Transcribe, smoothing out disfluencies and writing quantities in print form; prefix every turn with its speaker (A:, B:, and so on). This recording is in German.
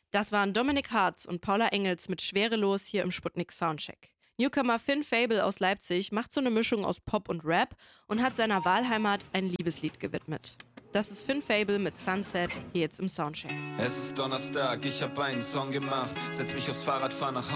A: Das waren Dominik Hartz und Paula Engels mit Schwerelos hier im Sputnik Soundcheck. Newcomer Finn Fable aus Leipzig macht so eine Mischung aus Pop und Rap und hat seiner Wahlheimat ein Liebeslied gewidmet. Das ist Finn Fable mit Sunset, hier jetzt im Soundcheck.
B: Es ist Donnerstag, ich hab einen Song gemacht. Setz mich aufs Fahrrad, fahr nach